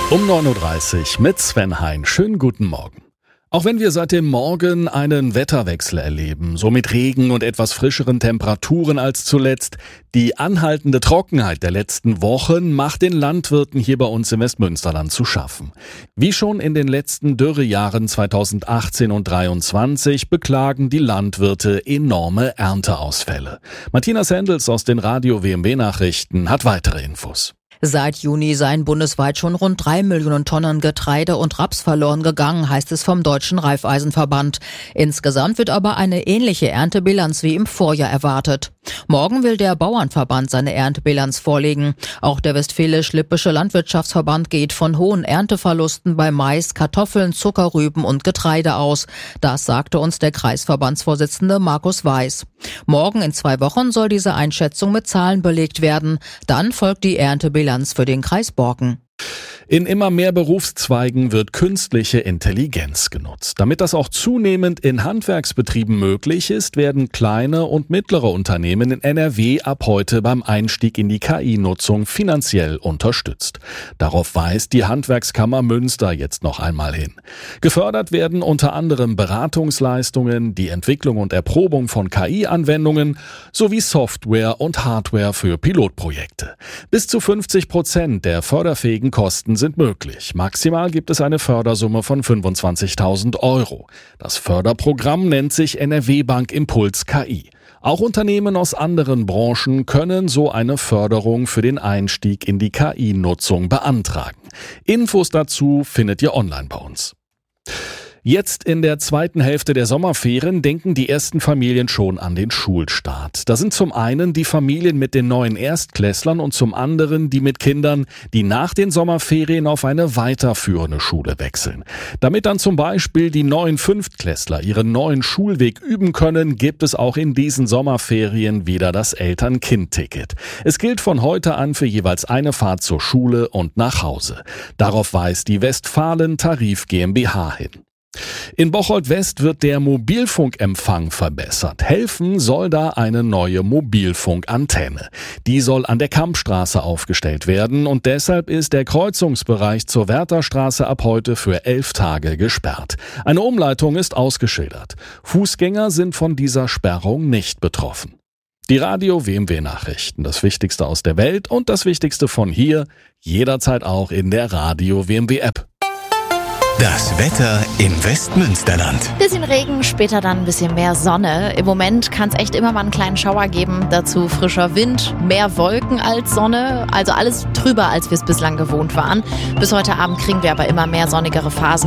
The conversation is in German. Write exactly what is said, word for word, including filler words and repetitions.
Um neun Uhr dreißig mit Sven Hein. Schönen guten Morgen. Auch wenn wir seit dem Morgen einen Wetterwechsel erleben, so mit Regen und etwas frischeren Temperaturen als zuletzt, die anhaltende Trockenheit der letzten Wochen macht den Landwirten hier bei uns im Westmünsterland zu schaffen. Wie schon in den letzten Dürrejahren zweitausendachtzehn und dreiundzwanzig beklagen die Landwirte enorme Ernteausfälle. Martina Sendels aus den Radio W M W-Nachrichten hat weitere Infos. Seit Juni seien bundesweit schon rund drei Millionen Tonnen Getreide und Raps verloren gegangen, heißt es vom Deutschen Raiffeisenverband. Insgesamt wird aber eine ähnliche Erntebilanz wie im Vorjahr erwartet. Morgen will der Bauernverband seine Erntebilanz vorlegen. Auch der Westfälisch-Lippische Landwirtschaftsverband geht von hohen Ernteverlusten bei Mais, Kartoffeln, Zuckerrüben und Getreide aus. Das sagte uns der Kreisverbandsvorsitzende Markus Weiß. Morgen in zwei Wochen soll diese Einschätzung mit Zahlen belegt werden. Dann folgt die Erntebilanz für den Kreis Borken. In immer mehr Berufszweigen wird künstliche Intelligenz genutzt. Damit das auch zunehmend in Handwerksbetrieben möglich ist, werden kleine und mittlere Unternehmen in N R W ab heute beim Einstieg in die K I-Nutzung finanziell unterstützt. Darauf weist die Handwerkskammer Münster jetzt noch einmal hin. Gefördert werden unter anderem Beratungsleistungen, die Entwicklung und Erprobung von K I-Anwendungen sowie Software und Hardware für Pilotprojekte. Bis zu fünfzig Prozent der förderfähigen Kosten sind möglich. Maximal gibt es eine Fördersumme von fünfundzwanzigtausend Euro. Das Förderprogramm nennt sich N R W Bank Impuls K I. Auch Unternehmen aus anderen Branchen können so eine Förderung für den Einstieg in die K I-Nutzung beantragen. Infos dazu findet ihr online bei uns. Jetzt in der zweiten Hälfte der Sommerferien denken die ersten Familien schon an den Schulstart. Da sind zum einen die Familien mit den neuen Erstklässlern und zum anderen die mit Kindern, die nach den Sommerferien auf eine weiterführende Schule wechseln. Damit dann zum Beispiel die neuen Fünftklässler ihren neuen Schulweg üben können, gibt es auch in diesen Sommerferien wieder das Eltern-Kind-Ticket. Es gilt von heute an für jeweils eine Fahrt zur Schule und nach Hause. Darauf weist die Westfalen Tarif GmbH hin. In Bocholt West wird der Mobilfunkempfang verbessert. Helfen soll da eine neue Mobilfunkantenne. Die soll an der Kampstraße aufgestellt werden und deshalb ist der Kreuzungsbereich zur Wärterstraße ab heute für elf Tage gesperrt. Eine Umleitung ist ausgeschildert. Fußgänger sind von dieser Sperrung nicht betroffen. Die Radio W M W-Nachrichten, das Wichtigste aus der Welt und das Wichtigste von hier, jederzeit auch in der Radio W M W-App. Das Wetter im Westmünsterland. Bisschen Regen, später dann ein bisschen mehr Sonne. Im Moment kann es echt immer mal einen kleinen Schauer geben. Dazu frischer Wind, mehr Wolken als Sonne. Also alles trüber, als wir es bislang gewohnt waren. Bis heute Abend kriegen wir aber immer mehr sonnigere Phasen.